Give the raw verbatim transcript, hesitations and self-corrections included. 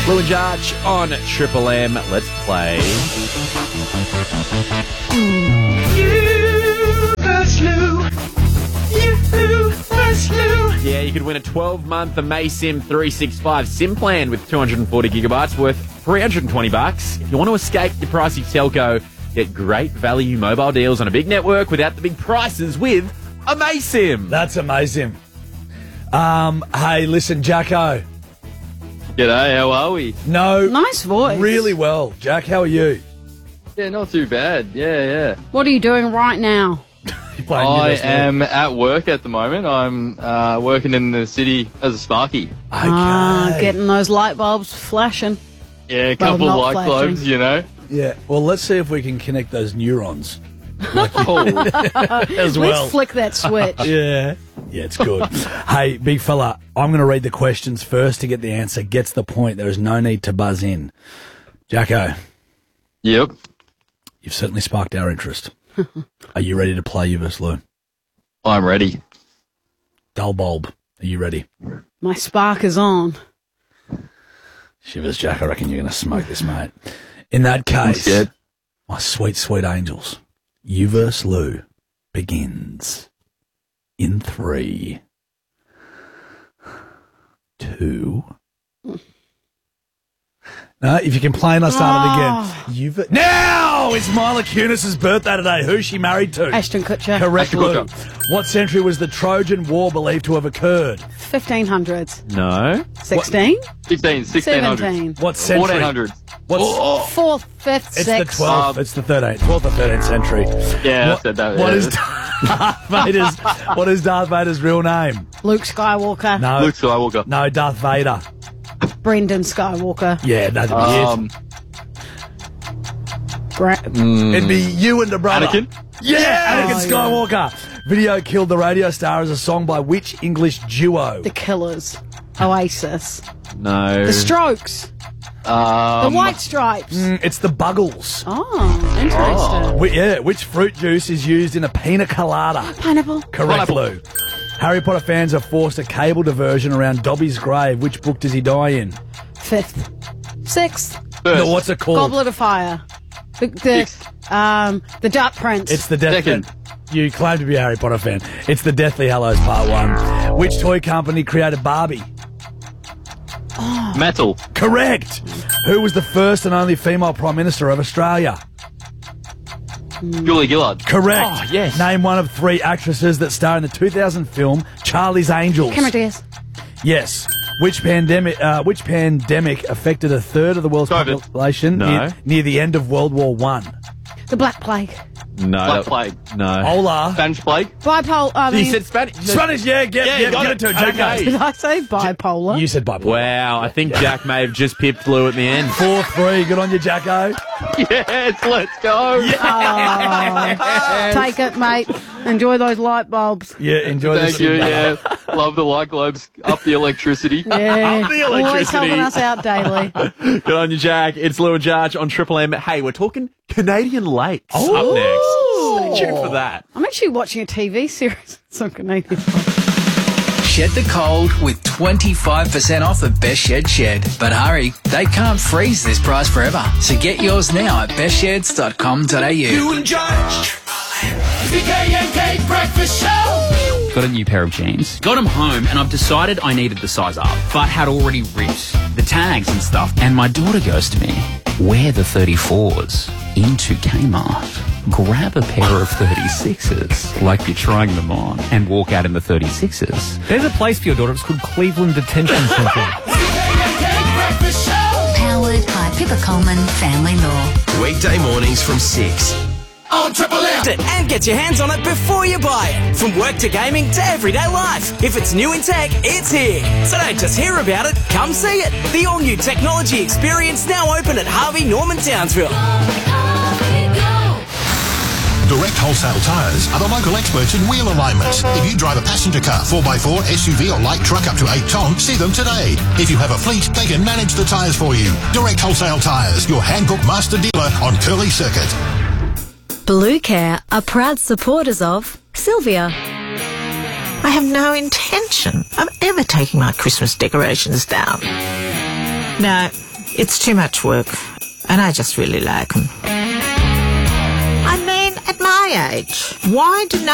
Lou and Jarch on Triple M. Let's play. You versus Lou. You versus Lou. Yeah, you could win a twelve-month Amaysim three sixty-five SIM plan with two hundred forty gigabytes worth three hundred twenty bucks. If you want to escape your pricey telco, get great value mobile deals on a big network without the big prices with Amaysim. That's amazing. Um, hey, listen, Jacko. G'day, how are we? No. Nice voice. Really well. Jack, how are you? Yeah, not too bad. Yeah, yeah. What are you doing right now? You playing I Universal? am at work at the moment. I'm uh, working in the city as a Sparky. Okay. Ah, getting those light bulbs flashing. Yeah, a Well, couple not light flashing. globes, you know. Yeah. Well, let's see if we can connect those neurons Oh, as well. Let's flick that switch. Yeah. Yeah, it's good. Hey, big fella, I'm going to read the questions first to get the answer. Gets the point. There is no need to buzz in. Jacko, yep. you've certainly sparked our interest. Are you ready to play you versus Lou? I'm ready. Dull bulb, are you ready? My spark is on. Shivers, Jack, I reckon you're going to smoke this, mate. In that case, scared. my sweet, sweet angels, you versus Lou begins in three, two. No, if you complain, I start it again. You ver- now it's Mila Kunis's birthday today. Who's she married to? Ashton Kutcher. Correct, Ashton Lou. Kutcher. What century was the Trojan War believed to have occurred? fifteen hundreds. No. sixteen? fifteen, sixteen hundred. seventeen. What century? fourteen hundred. What's Fourth, fifth, It's sixth. the twelfth. Um, it's the thirteenth, twelfth or thirteenth century. Yeah, What- I said that. What yeah. is Darth Vader's? What is Darth Vader's real name? Luke Skywalker. No, Luke Skywalker. no, Darth Vader. Brendan Skywalker. Yeah, that'd be Um, Bra- it. It'd be you and the brother. Anakin? Yeah, Anakin Oh, Skywalker. Video killed the radio star as a song by which English duo? the Killers. Oasis. No. The Strokes. Um, The White Stripes. Mm, it's the Buggles. Oh, interesting. Wh- yeah, which fruit juice is used in a pina colada? Pineapple. Correct, Lou. Harry Potter fans have forced a cable diversion around Dobby's grave. Which book does he die in? Fifth. Sixth. first. No, what's it called? Goblet of Fire. The, the, um, the Dark Prince. It's the Death. Second. You claim to be a Harry Potter fan. It's the Deathly Hallows Part One. Which toy company created Barbie? Metal. Correct. Who was the first and only female Prime Minister of Australia? Julie Gillard. Correct. Oh, yes. Name one of three actresses that star in the two thousand film Charlie's Angels. Cameron Diaz. Yes. Which pandemic? Uh, which pandemic affected a third of the world's COVID. population No. near, near the end of World War One? The Black Plague. No. Black that- Plague. No. Hola. Spanish Plague. Bipolar. I mean, You said Spanish. Spanish, yeah, get, Yeah, yeah, got give it. it to Jacko. Okay. did I say bipolar? You said bipolar. Wow, I think Jack may have just pipped Lou at the end. Four three. Good on you, Jacko. Yes, let's go. Take it, mate. Enjoy those light bulbs. Yeah, enjoy Thank this. you, yeah. Love the light globes. Up the electricity. Yeah. Up the Always electricity. helping us out daily. Good on you, Jack. It's Lou and Jarch on Triple M. Hey, we're talking Canadian lakes Oh. up next. Stay tuned for that. I'm actually watching a T V series. Some Canadian. Shed the cold with twenty-five percent off at Best Shed Shed. But hurry, they can't freeze this price forever. So get yours now at best sheds dot com dot a u. and Jarch. The K and K Breakfast Show. Got a new pair of jeans. Got them home and I've decided I needed the size up, but had already ripped the tags and stuff. And my daughter goes to me, wear the thirty-fours into Kmart. Grab a pair of thirty-sixes like you're trying them on and walk out in the thirty-sixes. There's a place for your daughter. It's called Cleveland Detention Centre. The K and K Breakfast Show. Powered by Pippa Coleman Family Law. Weekday mornings from six. On Triple M. And get your hands on it before you buy it. From work to gaming to everyday life. If it's new in tech, it's here. So don't just hear about it, come see it. The all-new technology experience now open at Harvey Norman Townsville. Direct Wholesale Tyres are the local experts in wheel alignment. If you drive a passenger car, four by four, S U V or light truck up to eight tonne, see them today. If you have a fleet, they can manage the tyres for you. Direct Wholesale Tyres, your Hankook master dealer on Curly Circuit. Blue Care are proud supporters of Sylvia. I have no intention of ever taking my Christmas decorations down. No, It's too much work, and I just really like them. I mean, at my age, why do